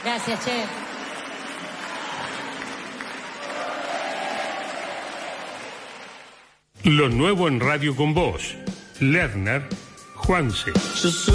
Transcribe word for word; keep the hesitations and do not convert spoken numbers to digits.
Gracias, che. Lo nuevo en Radio con Vos. Lerner, Juanse.